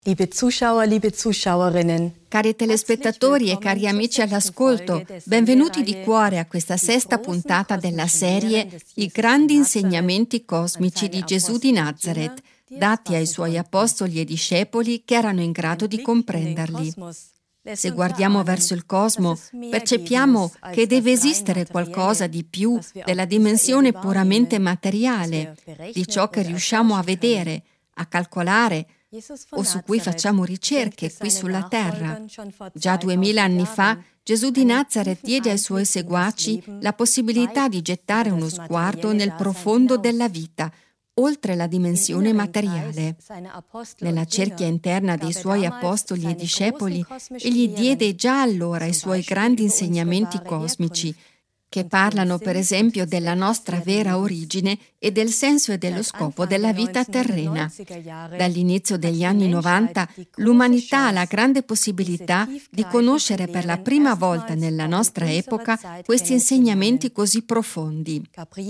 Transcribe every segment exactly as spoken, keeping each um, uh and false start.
Liebe Zuschauer, liebe Zuschauerinnen. Cari telespettatori e cari amici all'ascolto, benvenuti di cuore a questa sesta puntata della serie I grandi insegnamenti cosmici di Gesù di Nazaret, dati ai suoi apostoli e discepoli che erano in grado di comprenderli. Se guardiamo verso il cosmo, percepiamo che deve esistere qualcosa di più della dimensione puramente materiale, di ciò che riusciamo a vedere, a calcolare, o su cui facciamo ricerche qui sulla terra. Già duemila anni fa Gesù di Nazaret diede ai suoi seguaci la possibilità di gettare uno sguardo nel profondo della vita, oltre la dimensione materiale. Nella cerchia interna dei suoi apostoli e discepoli, egli diede già allora i suoi grandi insegnamenti cosmici, che parlano per esempio della nostra vera origine e del senso e dello scopo della vita terrena. Dall'inizio degli anni novanta l'umanità ha la grande possibilità di conoscere per la prima volta nella nostra epoca questi insegnamenti così profondi.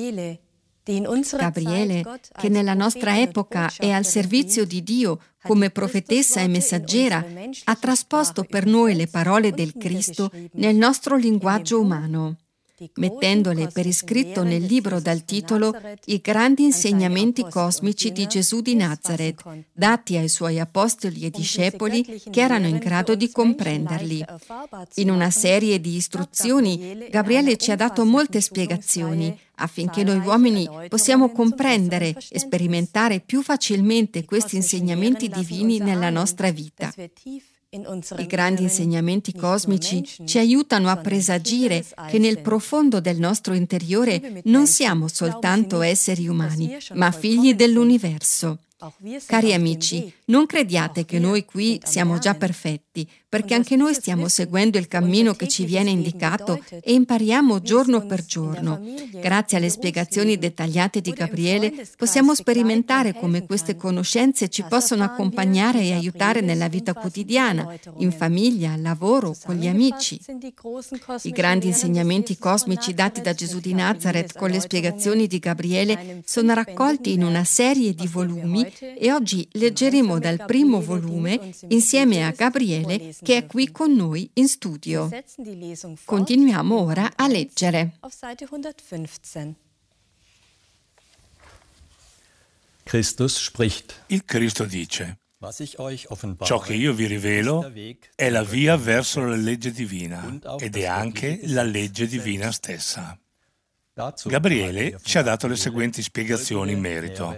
Gabriele, che nella nostra epoca è al servizio di Dio come profetessa e messaggera, ha trasposto per noi le parole del Cristo nel nostro linguaggio umano, mettendole per iscritto nel libro dal titolo I grandi insegnamenti cosmici di Gesù di Nazaret, dati ai suoi apostoli e discepoli che erano in grado di comprenderli. In una serie di istruzioni, Gabriele ci ha dato molte spiegazioni affinché noi uomini possiamo comprendere e sperimentare più facilmente questi insegnamenti divini nella nostra vita. I grandi insegnamenti cosmici ci aiutano a presagire che nel profondo del nostro interiore non siamo soltanto esseri umani, ma figli dell'universo. Cari amici, non crediate che noi qui siamo già perfetti, perché anche noi stiamo seguendo il cammino che ci viene indicato e impariamo giorno per giorno. Grazie alle spiegazioni dettagliate di Gabriele possiamo sperimentare come queste conoscenze ci possono accompagnare e aiutare nella vita quotidiana, in famiglia, al lavoro, con gli amici. I grandi insegnamenti cosmici dati da Gesù di Nazaret con le spiegazioni di Gabriele sono raccolti in una serie di volumi e oggi leggeremo dal primo volume insieme a Gabriele che è qui con noi in studio. Continuiamo ora a leggere. Christus spricht. Il Cristo dice: ciò che io vi rivelo è la via verso la legge divina ed è anche la legge divina stessa. Gabriele ci ha dato le seguenti spiegazioni in merito.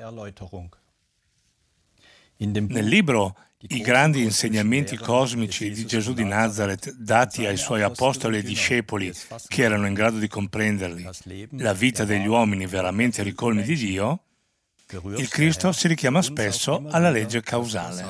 Nel libro I grandi insegnamenti cosmici di Gesù di Nazaret dati ai suoi apostoli e discepoli che erano in grado di comprenderli, la vita degli uomini veramente ricolmi di Dio, il Cristo si richiama spesso alla legge causale.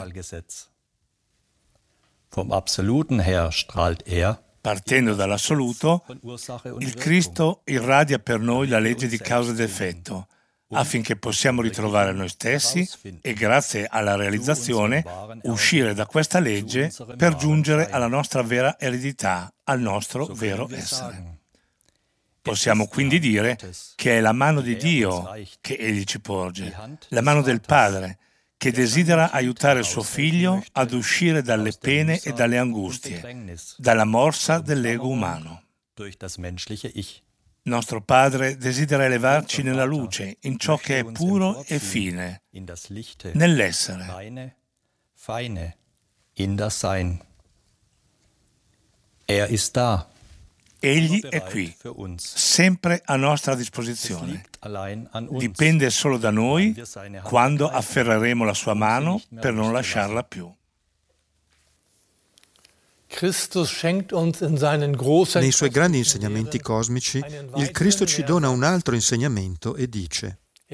Partendo dall'assoluto, il Cristo irradia per noi la legge di causa ed effetto, affinché possiamo ritrovare noi stessi e, grazie alla realizzazione, uscire da questa legge per giungere alla nostra vera eredità, al nostro vero essere. Possiamo quindi dire che è la mano di Dio che Egli ci porge, la mano del Padre, che desidera aiutare suo Figlio ad uscire dalle pene e dalle angustie, dalla morsa dell'ego umano. Nostro Padre desidera elevarci nella luce, in ciò che è puro e fine, nell'essere. Egli è qui, sempre a nostra disposizione. Dipende solo da noi quando afferreremo la sua mano per non lasciarla più. Nei suoi grandi insegnamenti cosmici, il Cristo ci dona un altro insegnamento e dice: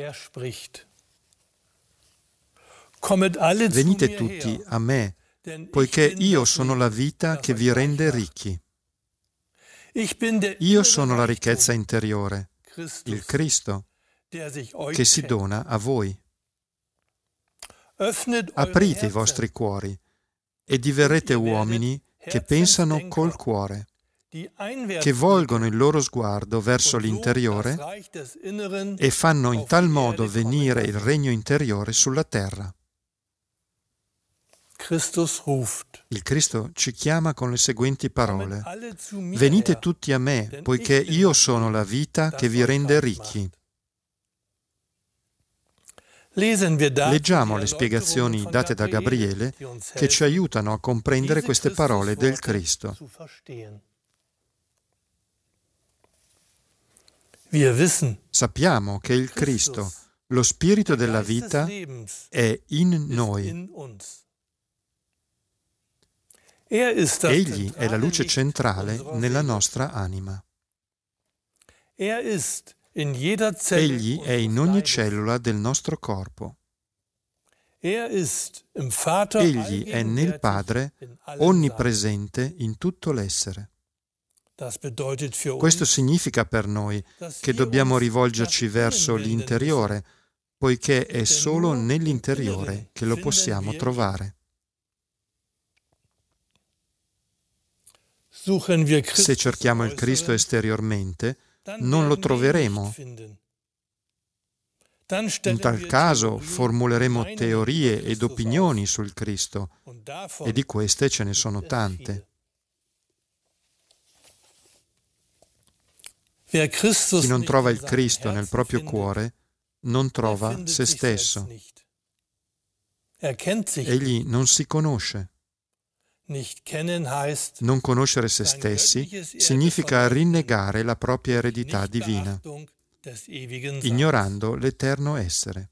venite tutti a me, poiché io sono la vita che vi rende ricchi. Io sono la ricchezza interiore, il Cristo, che si dona a voi. Aprite i vostri cuori e diverrete uomini che pensano col cuore, che volgono il loro sguardo verso l'interiore e fanno in tal modo venire il regno interiore sulla terra. Il Cristo ci chiama con le seguenti parole: venite tutti a me, poiché io sono la vita che vi rende ricchi. Leggiamo le spiegazioni date da Gabriele che ci aiutano a comprendere queste parole del Cristo. Sappiamo che il Cristo, lo Spirito della vita, è in noi. Egli è la luce centrale nella nostra anima. Egli è in ogni cellula del nostro corpo. Egli è nel Padre, onnipresente in tutto l'essere. Questo significa per noi che dobbiamo rivolgerci verso l'interiore, poiché è solo nell'interiore che lo possiamo trovare. Se cerchiamo il Cristo esteriormente, non lo troveremo. In tal caso formuleremo teorie ed opinioni sul Cristo, e di queste ce ne sono tante. Chi non trova il Cristo nel proprio cuore non trova se stesso. Egli non si conosce. Non conoscere se stessi significa rinnegare la propria eredità divina, ignorando l'eterno essere.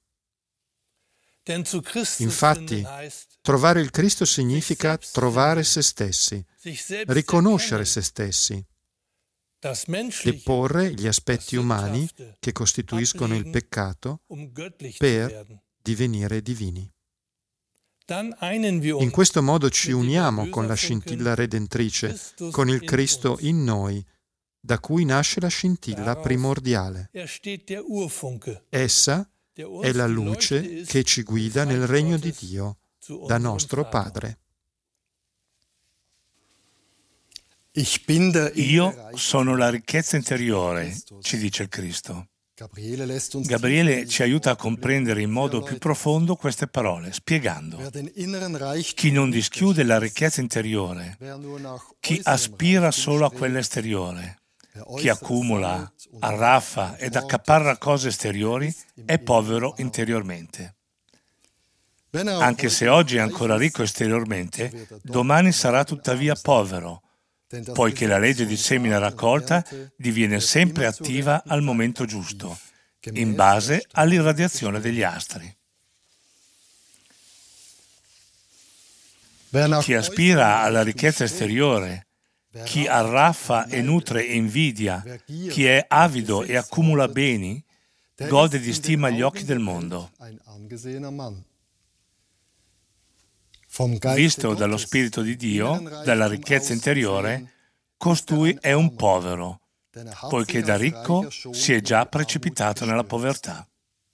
Infatti, trovare il Cristo significa trovare se stessi, riconoscere se stessi, deporre gli aspetti umani che costituiscono il peccato per divenire divini. In questo modo ci uniamo con la scintilla redentrice, con il Cristo in noi, da cui nasce la scintilla primordiale. Essa è la luce che ci guida nel regno di Dio, da nostro Padre. Io sono la ricchezza interiore, ci dice il Cristo. Gabriele ci aiuta a comprendere in modo più profondo queste parole, spiegando: chi non dischiude la ricchezza interiore, chi aspira solo a quella esteriore, chi accumula, arraffa ed accaparra cose esteriori, è povero interiormente. Anche se oggi è ancora ricco esteriormente, domani sarà tuttavia povero, poiché la legge di semina raccolta diviene sempre attiva al momento giusto, in base all'irradiazione degli astri. Chi aspira alla ricchezza esteriore, chi arraffa e nutre invidia, chi è avido e accumula beni, gode di stima agli occhi del mondo. Visto dallo Spirito di Dio, dalla ricchezza interiore, costui è un povero, poiché da ricco si è già precipitato nella povertà.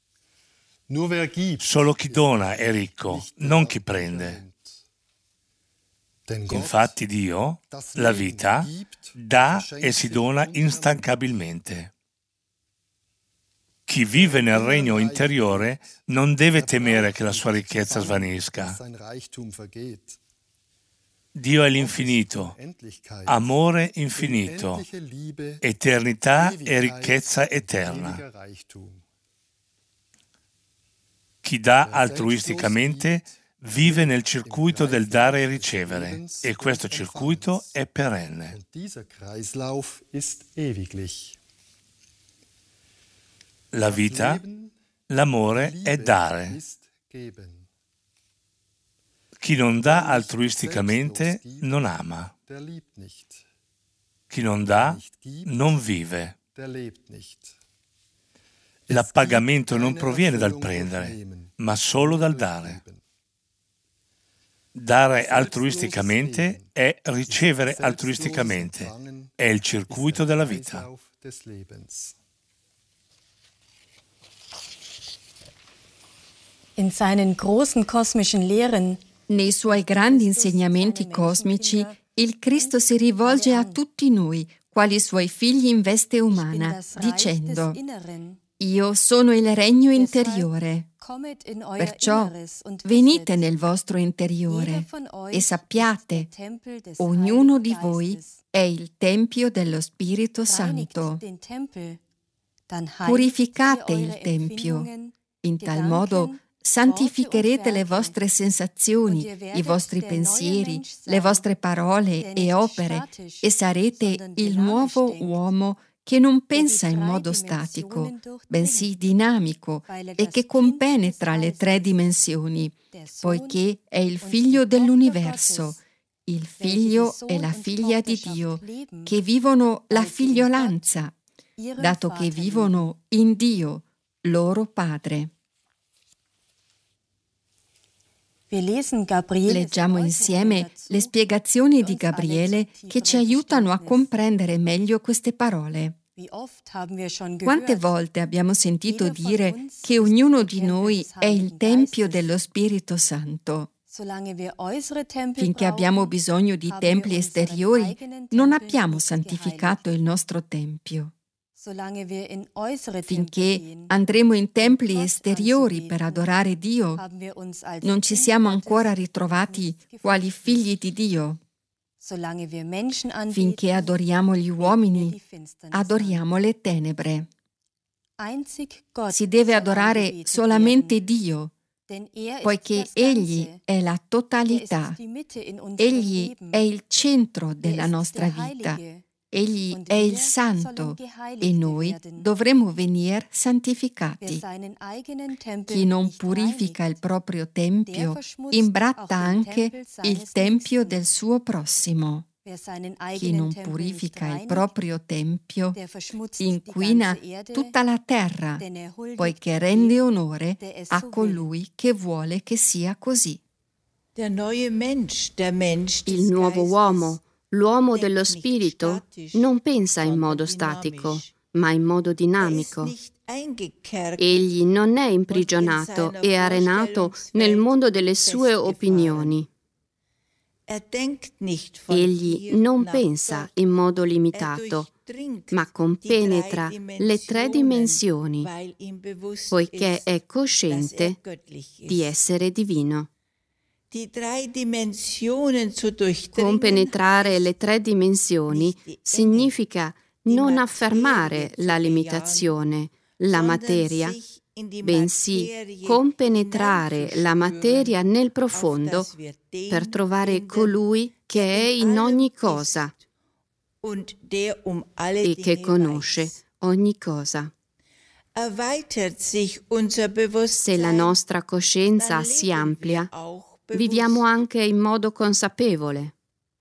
Solo chi dona è ricco, non chi prende. Infatti Dio, la vita, dà e si dona instancabilmente. Chi vive nel regno interiore non deve temere che la sua ricchezza svanisca. Dio è l'infinito, amore infinito, eternità e ricchezza eterna. Chi dà altruisticamente vive nel circuito del dare e ricevere, e questo circuito è perenne. La vita, l'amore è dare. Chi non dà altruisticamente non ama. Chi non dà non vive. L'appagamento non proviene dal prendere, ma solo dal dare. Dare altruisticamente è ricevere altruisticamente, è il circuito della vita. In seinen großen kosmischen Lehren, nei suoi grandi insegnamenti cosmici, il Cristo si rivolge a tutti noi, quali suoi figli in veste umana, dicendo: Io sono il regno interiore. Perciò venite nel vostro interiore e sappiate, ognuno di voi è il Tempio dello Spirito Santo. Purificate il Tempio, in tal modo santificherete le vostre sensazioni, i vostri pensieri, le vostre parole e opere e sarete il nuovo uomo che non pensa in modo statico, bensì dinamico e che compenetra le tre dimensioni, poiché è il figlio dell'universo, il figlio e la figlia di Dio, che vivono la figliolanza, dato che vivono in Dio, loro Padre. Leggiamo insieme le spiegazioni di Gabriele che ci aiutano a comprendere meglio queste parole. Quante volte abbiamo sentito dire che ognuno di noi è il Tempio dello Spirito Santo? Finché abbiamo bisogno di templi esteriori, non abbiamo santificato il nostro Tempio. Finché andremo in templi esteriori per adorare Dio, non ci siamo ancora ritrovati quali figli di Dio. Finché adoriamo gli uomini, adoriamo le tenebre. Si deve adorare solamente Dio, poiché Egli è la totalità. Egli è il centro della nostra vita. Egli è il Santo e noi dovremo venire santificati. Chi non purifica il proprio tempio imbratta anche il tempio del suo prossimo. Chi non purifica il proprio tempio inquina tutta la terra, poiché rende onore a colui che vuole che sia così. Il nuovo uomo, l'uomo dello spirito, non pensa in modo statico, ma in modo dinamico. Egli non è imprigionato e arenato nel mondo delle sue opinioni. Egli non pensa in modo limitato, ma compenetra le tre dimensioni, poiché è cosciente di essere divino. Compenetrare le tre dimensioni significa non affermare la limitazione, la materia, bensì compenetrare la materia nel profondo per trovare colui che è in ogni cosa e che conosce ogni cosa. Se la nostra coscienza si amplia, viviamo anche in modo consapevole.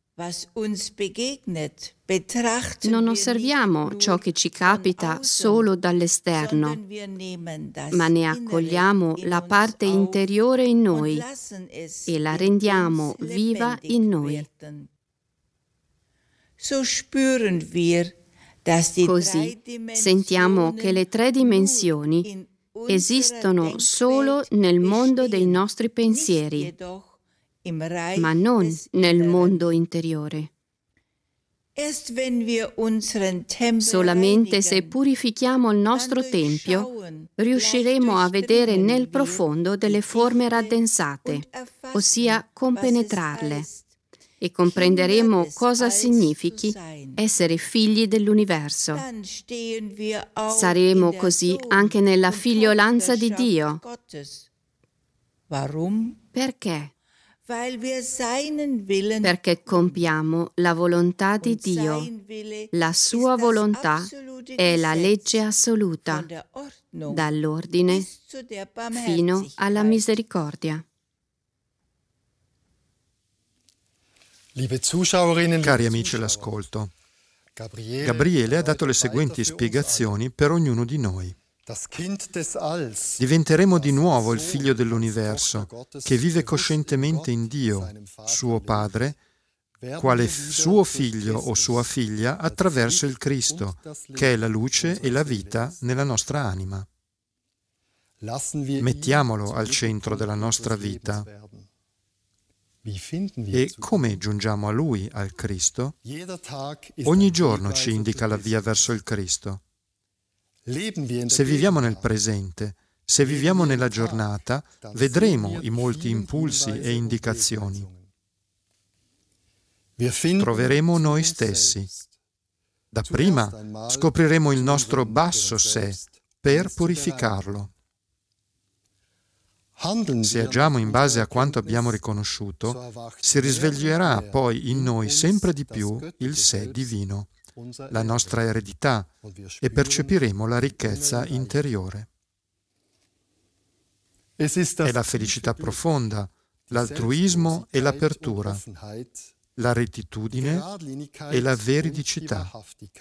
Non osserviamo ciò che ci capita solo dall'esterno, ma ne accogliamo la parte interiore in noi e la rendiamo viva in noi. Così sentiamo che le tre dimensioni esistono solo nel mondo dei nostri pensieri, ma non nel mondo interiore. Solamente se purifichiamo il nostro tempio, riusciremo a vedere nel profondo delle forme raddensate, ossia compenetrarle, e comprenderemo cosa significhi essere figli dell'universo. Saremo così anche nella figliolanza di Dio. Perché? Perché compiamo la volontà di Dio. La sua volontà è la legge assoluta, dall'ordine fino alla misericordia. Cari amici all'ascolto, Gabriele ha dato le seguenti spiegazioni per ognuno di noi. Diventeremo di nuovo il figlio dell'universo, che vive coscientemente in Dio, suo Padre, quale suo figlio o sua figlia attraverso il Cristo, che è la luce e la vita nella nostra anima. Mettiamolo al centro della nostra vita. E come giungiamo a Lui, al Cristo? Ogni giorno ci indica la via verso il Cristo. Se viviamo nel presente, Se viviamo nella giornata, vedremo i molti impulsi e indicazioni. Troveremo noi stessi. Dapprima scopriremo il nostro basso sé per purificarlo. Se agiamo in base a quanto abbiamo riconosciuto, si risveglierà poi in noi sempre di più il sé divino, la nostra eredità, e percepiremo la ricchezza interiore. È la felicità profonda, l'altruismo e l'apertura, la rettitudine e la veridicità.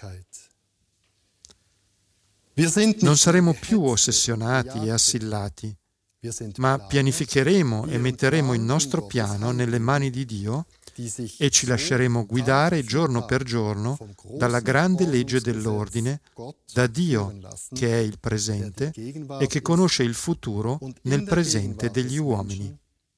Non saremo più ossessionati e assillati, ma pianificheremo e metteremo il nostro piano nelle mani di Dio e ci lasceremo guidare giorno per giorno dalla grande legge dell'ordine, da Dio che è il presente e che conosce il futuro nel presente degli uomini.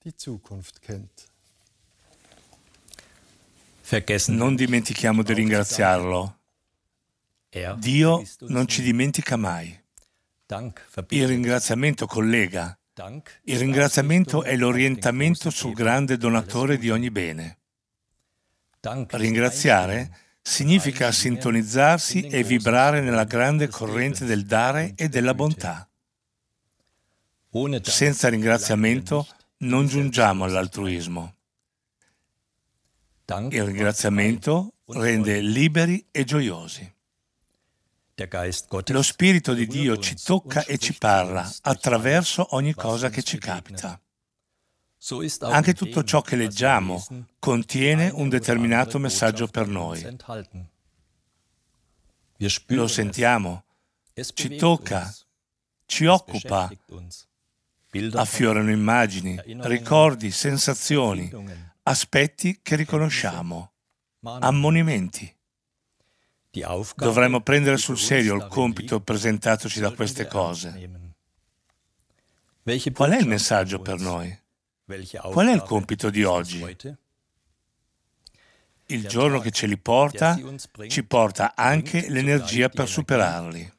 Non dimentichiamo di ringraziarlo. Dio non ci dimentica mai. Il ringraziamento collega. Il ringraziamento è l'orientamento sul grande donatore di ogni bene. Ringraziare significa sintonizzarsi e vibrare nella grande corrente del dare e della bontà. Senza ringraziamento non giungiamo all'altruismo. Il ringraziamento rende liberi e gioiosi. Lo Spirito di Dio ci tocca e ci parla attraverso ogni cosa che ci capita. Anche tutto ciò che leggiamo contiene un determinato messaggio per noi. Lo sentiamo, ci tocca, ci occupa, affiorano immagini, ricordi, sensazioni, aspetti che riconosciamo, ammonimenti. Dovremmo prendere sul serio il compito presentatoci da queste cose. Qual è il messaggio per noi? Qual è il compito di oggi? Il giorno che ce li porta, ci porta anche l'energia per superarli.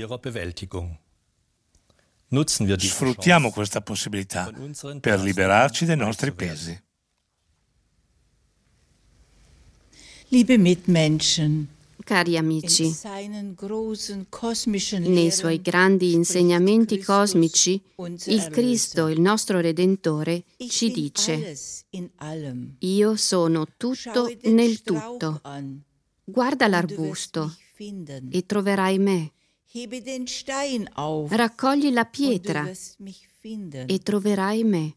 Sfruttiamo questa possibilità per liberarci dai nostri pesi. Liebe Mitmenschen, cari amici, nei suoi grandi insegnamenti cosmici, il Cristo, il nostro Redentore, ci dice: io sono tutto nel tutto. Guarda l'arbusto e troverai me. Raccogli la pietra e troverai me.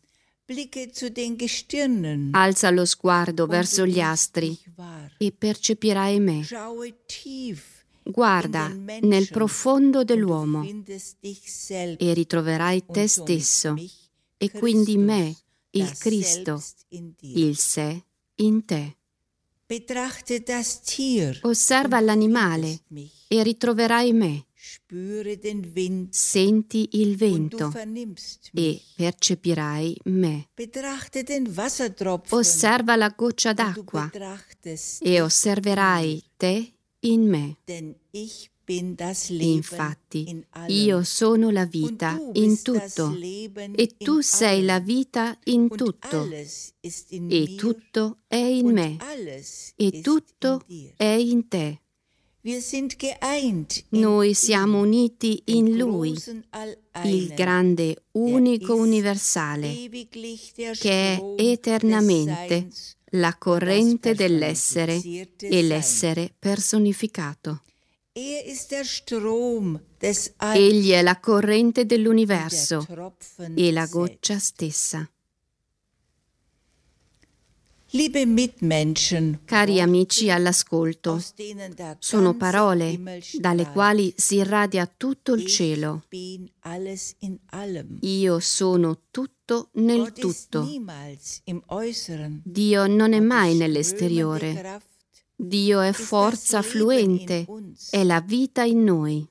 Alza lo sguardo verso gli astri e percepirai me. Guarda nel profondo dell'uomo e ritroverai te stesso e quindi me, il Cristo, il sé in te. Osserva l'animale e ritroverai me. Senti il vento e percepirai me. Osserva la goccia d'acqua e osserverai te in me. Infatti, io sono la vita in tutto e tu sei la vita in tutto e tutto è in me e tutto è in te. Noi siamo uniti in Lui, il grande unico universale, che è eternamente la corrente dell'essere e l'essere personificato. Egli è la corrente dell'universo e la goccia stessa. Cari amici all'ascolto, sono parole dalle quali si irradia tutto il cielo. Io sono tutto nel tutto. Dio non è mai nell'esteriore. Dio è forza fluente, è la vita in noi.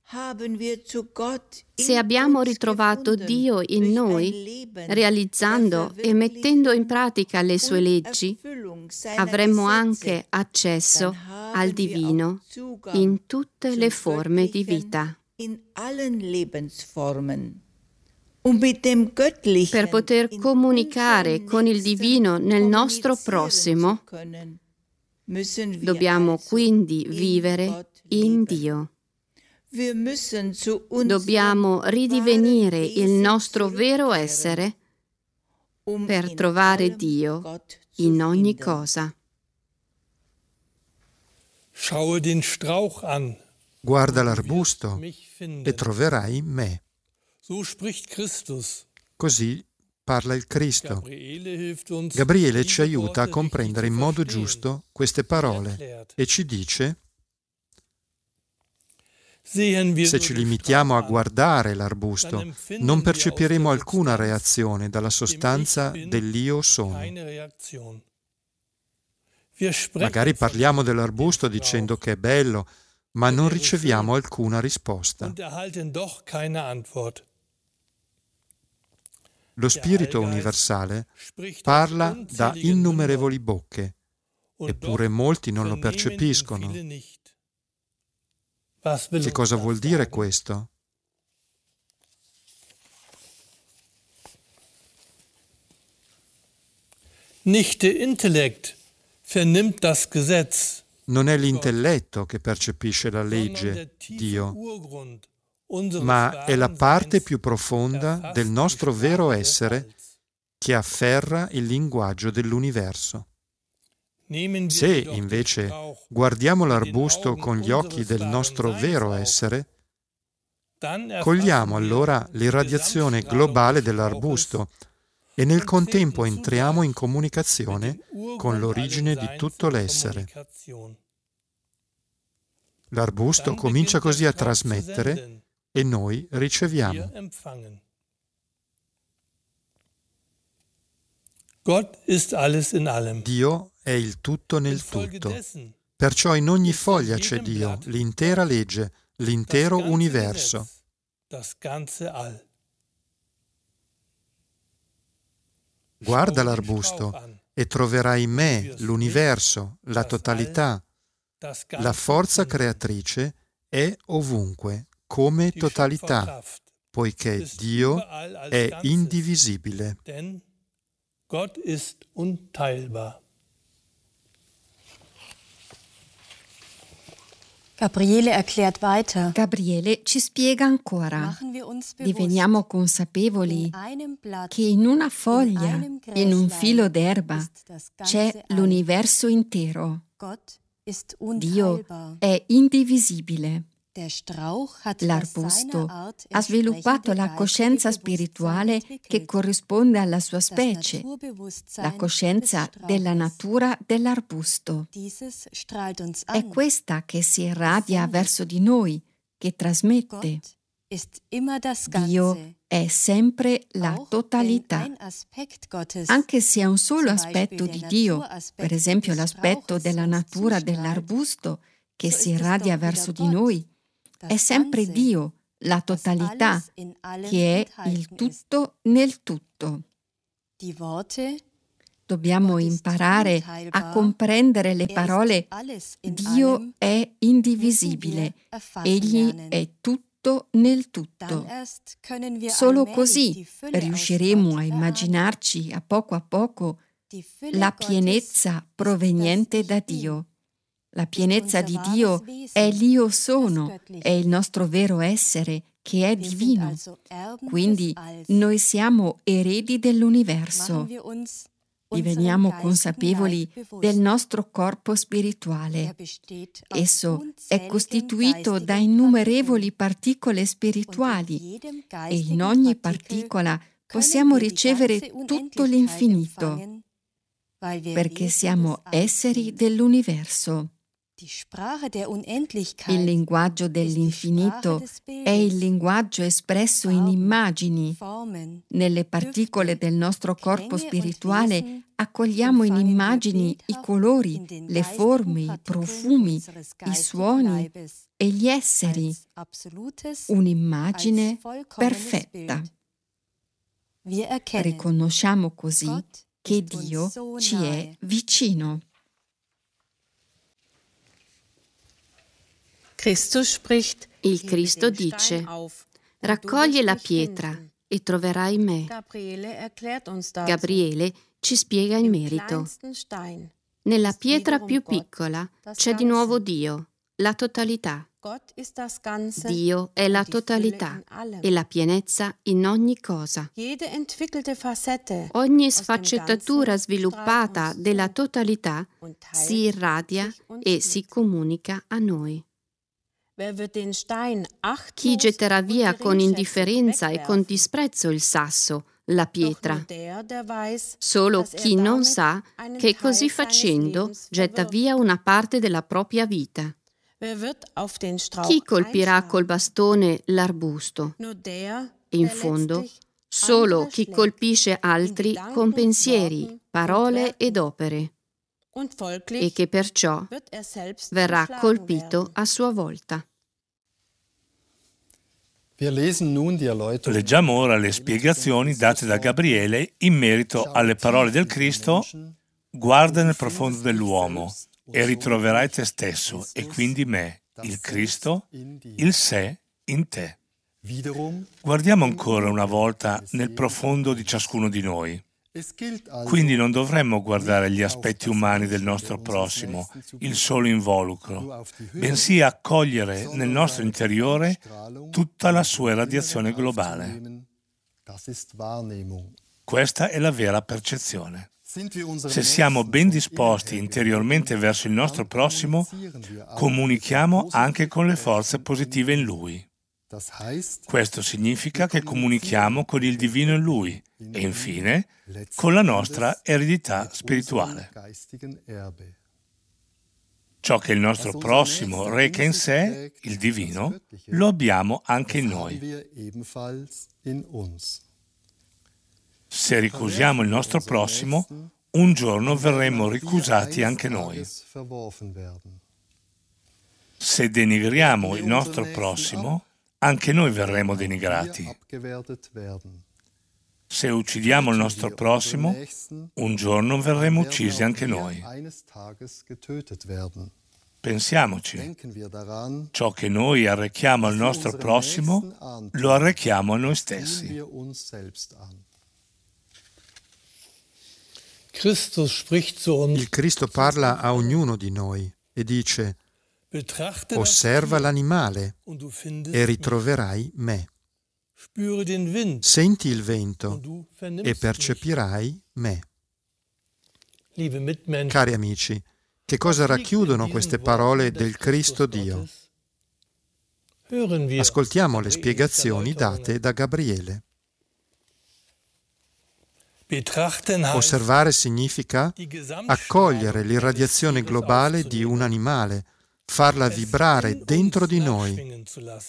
Se abbiamo ritrovato Dio in noi, realizzando e mettendo in pratica le sue leggi, avremo anche accesso al divino in tutte le forme di vita. Per poter comunicare con il divino nel nostro prossimo, dobbiamo quindi vivere in Dio. Dobbiamo ridivenire il nostro vero essere per trovare Dio in ogni cosa. Guarda l'arbusto e troverai me. Così parla il Cristo. Gabriele ci aiuta a comprendere in modo giusto queste parole e ci dice: se ci limitiamo a guardare l'arbusto, non percepiremo alcuna reazione dall'sostanza dell'Io sono. Magari parliamo dell'arbusto dicendo che è bello, ma non riceviamo alcuna risposta. Lo Spirito universale parla da innumerevoli bocche, eppure molti non lo percepiscono. Che cosa vuol dire questo? Nicht der Intellekt vernimmt das Gesetz, Non è l'intelletto che percepisce la legge, Dio, ma è la parte più profonda del nostro vero essere che afferra il linguaggio dell'universo. Se invece guardiamo l'arbusto con gli occhi del nostro vero essere, cogliamo allora l'irradiazione globale dell'arbusto e nel contempo entriamo in comunicazione con l'origine di tutto l'essere. L'arbusto comincia così a trasmettere e noi riceviamo. Dio è il tutto nel tutto. Perciò in ogni foglia c'è Dio, l'intera legge, l'intero universo. Guarda l'arbusto e troverai in me l'universo, la totalità. La forza creatrice è ovunque, come totalità, poiché Dio è indivisibile. Gott ist unteilbar. Gabriele erklärt weiter. Gabriele ci spiega ancora. Diveniamo consapevoli che in una foglia, in un filo d'erba, c'è l'universo intero. Dio è indivisibile. L'arbusto ha sviluppato la coscienza spirituale che corrisponde alla sua specie, la coscienza della natura dell'arbusto. È questa che si irradia verso di noi, che trasmette. Dio è sempre la totalità. Anche se è un solo aspetto di Dio, per esempio l'aspetto della natura dell'arbusto che si irradia verso di noi, è sempre Dio, la totalità, che è il tutto nel tutto. Dobbiamo imparare a comprendere le parole Dio è indivisibile, Egli è tutto nel tutto. Solo così riusciremo a immaginarci a poco a poco la pienezza proveniente da Dio. La pienezza di Dio è l'Io sono, è il nostro vero essere che è divino. Quindi noi siamo eredi dell'universo. Diveniamo consapevoli del nostro corpo spirituale. Esso è costituito da innumerevoli particole spirituali e in ogni particola possiamo ricevere tutto l'infinito, perché siamo esseri dell'universo. Il linguaggio dell'infinito è il linguaggio espresso in immagini. Nelle particole del nostro corpo spirituale accogliamo in immagini i colori, le forme, i profumi, i suoni e gli esseri. Un'immagine perfetta. Riconosciamo così che Dio ci è vicino. Il Cristo dice: raccoglie la pietra e troverai me. Gabriele ci spiega il merito. Nella pietra più piccola c'è di nuovo Dio, la totalità. Dio è la totalità e la pienezza in ogni cosa. Ogni sfaccettatura sviluppata della totalità si irradia e si comunica a noi. Chi getterà via con indifferenza e con disprezzo il sasso, la pietra? Solo chi non sa che così facendo getta via una parte della propria vita. Chi colpirà col bastone l'arbusto? In fondo, solo chi colpisce altri con pensieri, parole ed opere, e che perciò verrà colpito a sua volta. Leggiamo ora le spiegazioni date da Gabriele in merito alle parole del Cristo: guarda nel profondo dell'uomo e ritroverai te stesso, e quindi me, il Cristo, il sé in te. Guardiamo ancora una volta nel profondo di ciascuno di noi. Quindi non dovremmo guardare gli aspetti umani del nostro prossimo, il solo involucro, bensì accogliere nel nostro interiore tutta la sua radiazione globale. Questa è la vera percezione. Se siamo ben disposti interiormente verso il nostro prossimo, comunichiamo anche con le forze positive in lui. Questo significa che comunichiamo con il divino in lui e infine con la nostra eredità spirituale. Ciò che il nostro prossimo reca in sé, il divino, lo abbiamo anche in noi. Se ricusiamo il nostro prossimo, un giorno verremo ricusati anche noi. Se denigriamo il nostro prossimo, anche noi verremo denigrati. Se uccidiamo il nostro prossimo, un giorno verremo uccisi anche noi. Pensiamoci, ciò che noi arrechiamo al nostro prossimo, lo arrechiamo a noi stessi. Il Cristo parla a ognuno di noi e dice: osserva l'animale e ritroverai me. Senti il vento e percepirai me. Cari amici, che cosa racchiudono queste parole del Cristo Dio? Ascoltiamo le spiegazioni date da Gabriele. Osservare significa accogliere l'irradiazione globale di un animale, farla vibrare dentro di noi.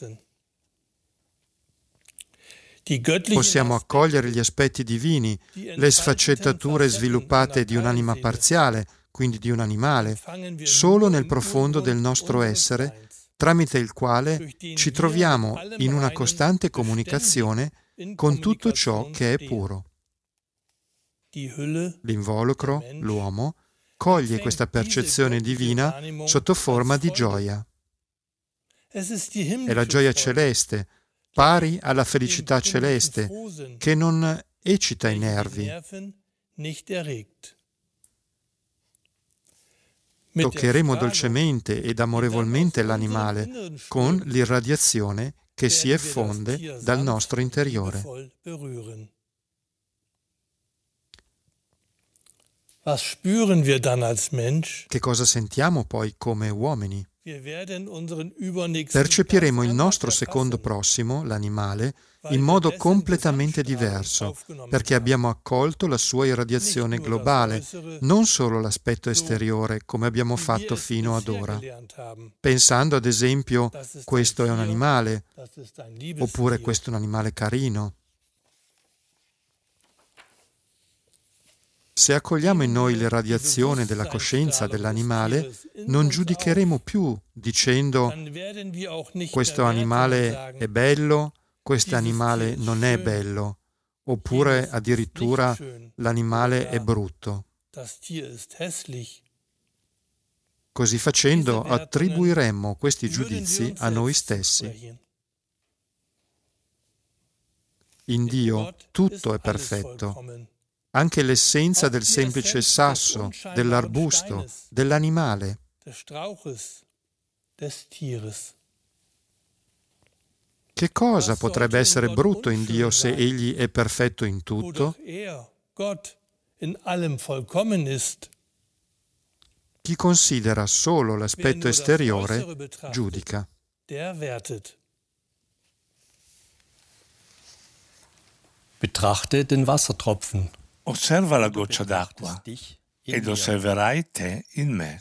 Possiamo accogliere gli aspetti divini, le sfaccettature sviluppate di un'anima parziale, quindi di un animale, solo nel profondo del nostro essere, tramite il quale ci troviamo in una costante comunicazione con tutto ciò che è puro. L'involucro, l'uomo, coglie questa percezione divina sotto forma di gioia. È la gioia celeste, pari alla felicità celeste, che non eccita i nervi. Toccheremo dolcemente ed amorevolmente l'animale con l'irradiazione che si effonde dal nostro interiore. Che cosa sentiamo poi come uomini? Percepiremo il nostro secondo prossimo, l'animale, in modo completamente diverso, perché abbiamo accolto la sua irradiazione globale, non solo l'aspetto esteriore, come abbiamo fatto fino ad ora. Pensando ad esempio, questo è un animale, oppure questo è un animale carino. Se accogliamo in noi l'irradiazione della coscienza dell'animale, non giudicheremo più dicendo questo animale è bello, questo animale non è bello, oppure addirittura l'animale è brutto. Così facendo attribuiremmo questi giudizi a noi stessi. In Dio tutto è perfetto, anche l'essenza del semplice sasso, dell'arbusto, dell'animale. Che cosa potrebbe essere brutto in Dio se Egli è perfetto in tutto? Chi considera solo l'aspetto esteriore giudica. Betrachte den Wassertropfen. Osserva la goccia d'acqua ed osserverai te in me.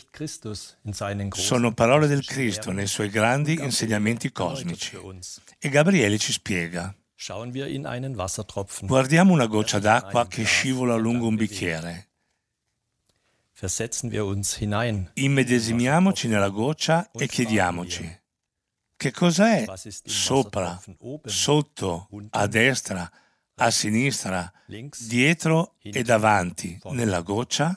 Sono parole del Cristo nei suoi grandi insegnamenti cosmici. E Gabriele ci spiega. Guardiamo una goccia d'acqua che scivola lungo un bicchiere. Immedesimiamoci nella goccia e chiediamoci: che cosa è sopra, sotto, a destra, a sinistra, dietro e davanti nella goccia?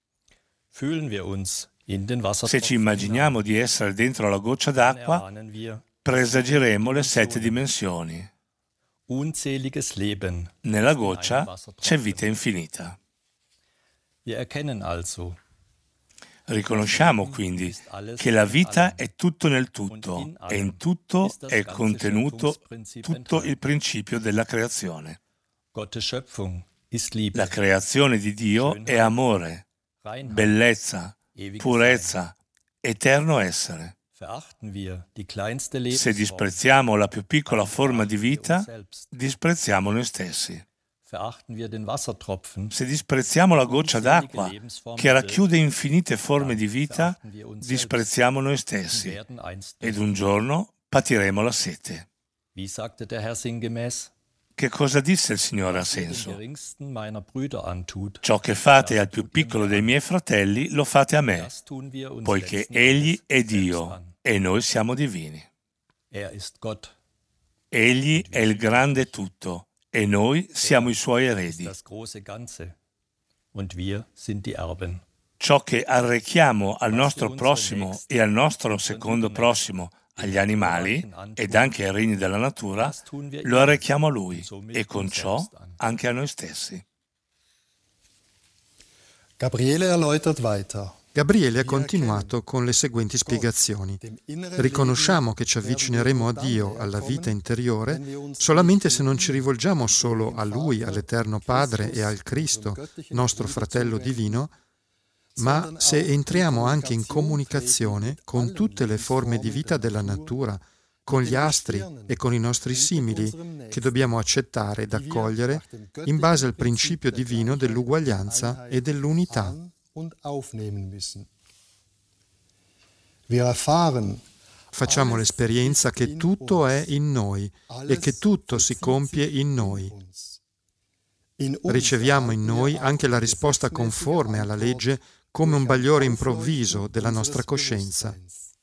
Se ci immaginiamo di essere dentro la goccia d'acqua, presagiremo le sette dimensioni. Nella goccia c'è vita infinita. Riconosciamo quindi che la vita è tutto nel tutto e in tutto è contenuto tutto il principio della creazione. La creazione di Dio è amore, bellezza, purezza, eterno essere. Se disprezziamo la più piccola forma di vita, disprezziamo noi stessi. Se disprezziamo la goccia d'acqua che racchiude infinite forme di vita, disprezziamo noi stessi ed un giorno patiremo la sete. Che cosa disse il Signore a senso? Ciò che fate al più piccolo dei miei fratelli lo fate a me, poiché Egli è Dio e noi siamo divini. Egli è il grande tutto e noi siamo i suoi eredi. Ciò che arrechiamo al nostro prossimo e al nostro secondo prossimo, agli animali ed anche ai regni della natura, lo arrechiamo a Lui e con ciò anche a noi stessi. Gabriele erläutert weiter. Gabriele ha continuato con le seguenti spiegazioni. Riconosciamo che ci avvicineremo a Dio, alla vita interiore, solamente se non ci rivolgiamo solo a Lui, all'Eterno Padre e al Cristo, nostro fratello divino, ma se entriamo anche in comunicazione con tutte le forme di vita della natura, con gli astri e con i nostri simili, che dobbiamo accettare ed accogliere in base al principio divino dell'uguaglianza e dell'unità. Facciamo l'esperienza che tutto è in noi e che tutto si compie in noi. Riceviamo in noi anche la risposta conforme alla legge come un bagliore improvviso della nostra coscienza.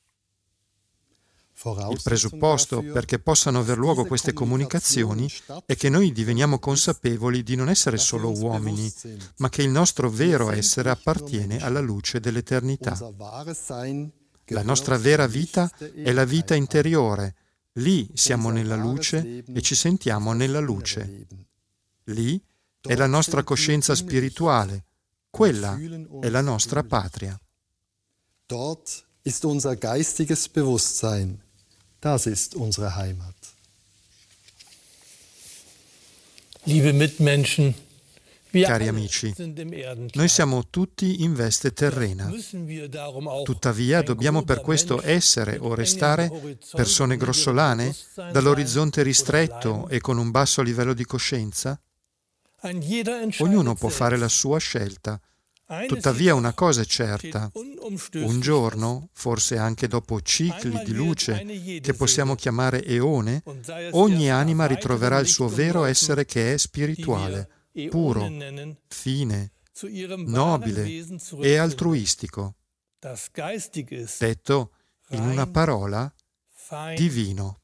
Il presupposto perché possano aver luogo queste comunicazioni è che noi diveniamo consapevoli di non essere solo uomini, ma che il nostro vero essere appartiene alla luce dell'eternità. La nostra vera vita è la vita interiore. Lì siamo nella luce e ci sentiamo nella luce. Lì è la nostra coscienza spirituale. Quella è la nostra patria. Dort ist unser geistiges Bewusstsein. Das ist unsere Heimat. Liebe Mitmenschen, cari amici, noi siamo tutti in veste terrena. Tuttavia dobbiamo per questo essere o restare persone grossolane, dall'orizzonte ristretto e con un basso livello di coscienza? Ognuno può fare la sua scelta. Tuttavia una cosa è certa, un giorno, forse anche dopo cicli di luce che possiamo chiamare eone, ogni anima ritroverà il suo vero essere che è spirituale, puro, fine, nobile e altruistico. Detto in una parola, divino.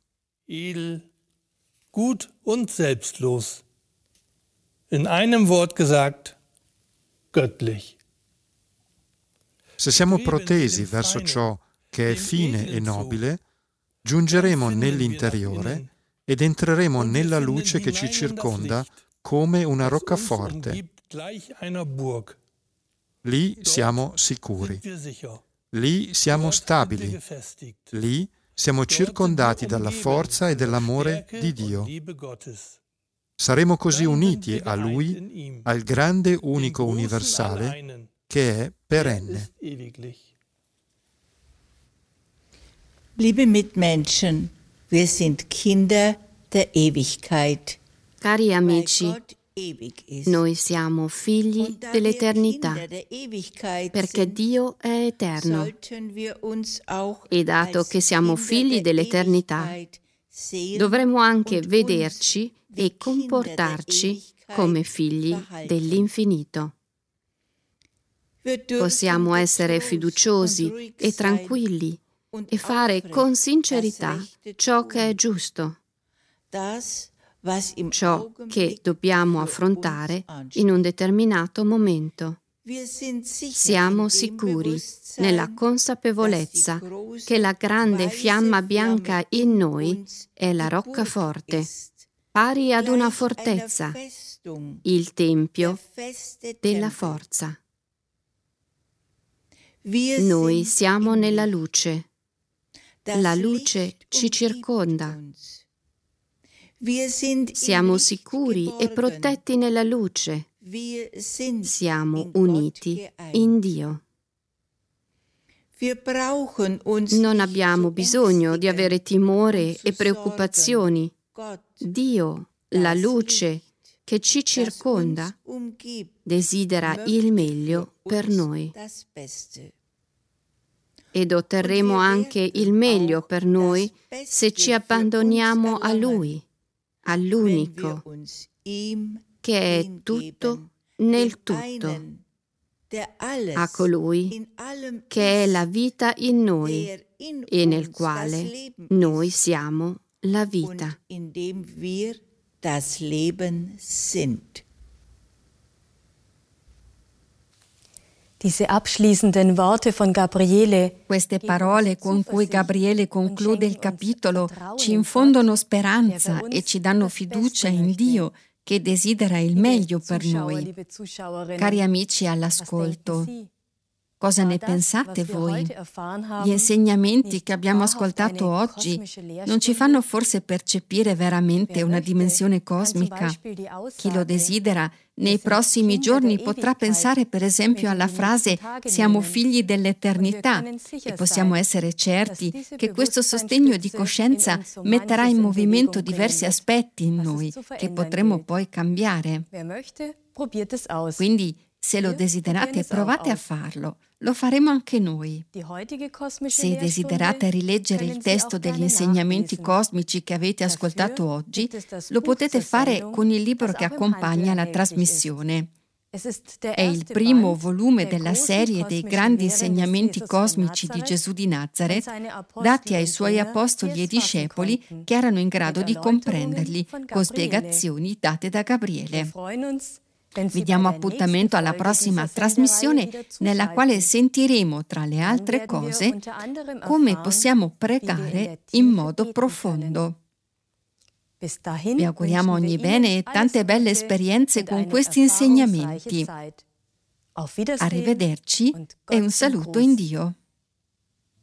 Gut und selbstlos. In einem Wort gesagt, göttlich. Se siamo protesi verso ciò che è fine e nobile, giungeremo nell'interiore ed entreremo nella luce che ci circonda come una roccaforte. Lì siamo sicuri. Lì siamo stabili. Lì siamo circondati dalla forza e dall'amore di Dio. Saremo così uniti a Lui, al grande unico universale che è perenne. Liebe Mitmenschen, wir sind Kinder der Ewigkeit. Cari amici, noi siamo figli dell'eternità, perché Dio è eterno. E dato che siamo figli dell'eternità, dovremo anche vederci e comportarci come figli dell'infinito. Possiamo essere fiduciosi e tranquilli e fare con sincerità ciò che è giusto, ciò che dobbiamo affrontare in un determinato momento. Siamo sicuri nella consapevolezza che la grande fiamma bianca in noi è la roccaforte, pari ad una fortezza, il tempio della forza. Noi siamo nella luce. La luce ci circonda. Siamo sicuri e protetti nella luce. Siamo uniti in Dio. Non abbiamo bisogno di avere timore e preoccupazioni. Dio, la luce che ci circonda, desidera il meglio per noi. Ed otterremo anche il meglio per noi se ci abbandoniamo a Lui, all'unico, che è tutto nel tutto, a colui che è la vita in noi e nel quale noi siamo la vita. Diese abschließenden Worte von Gabriele, queste parole con cui Gabriele conclude il capitolo ci infondono speranza e ci danno fiducia in Dio che desidera il meglio per noi. Cari amici all'ascolto, cosa ne pensate voi? Gli insegnamenti che abbiamo ascoltato oggi non ci fanno forse percepire veramente una dimensione cosmica? Chi lo desidera nei prossimi giorni potrà pensare per esempio alla frase «siamo figli dell'eternità» e possiamo essere certi che questo sostegno di coscienza metterà in movimento diversi aspetti in noi che potremo poi cambiare. Quindi, se lo desiderate, provate a farlo. Lo faremo anche noi. Se desiderate rileggere il testo degli insegnamenti cosmici che avete ascoltato oggi, lo potete fare con il libro che accompagna la trasmissione. È il primo volume della serie dei grandi insegnamenti cosmici di Gesù di Nazareth, dati ai suoi apostoli e discepoli che erano in grado di comprenderli con spiegazioni date da Gabriele. Vi diamo appuntamento alla prossima trasmissione nella quale sentiremo, tra le altre cose, come possiamo pregare in modo profondo. Vi auguriamo ogni bene e tante belle esperienze con questi insegnamenti. Arrivederci e un saluto in Dio.